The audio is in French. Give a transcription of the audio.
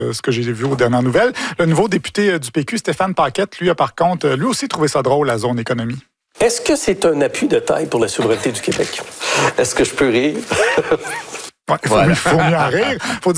ce que j'ai vu aux dernières nouvelles. Le nouveau député du PQ, Stéphane Paquette, lui a par contre, lui aussi trouvé ça drôle, la zone économie. Est-ce que c'est un appui de taille pour la souveraineté du Québec? Est-ce que je peux rire? Il faut mieux en rire. Faut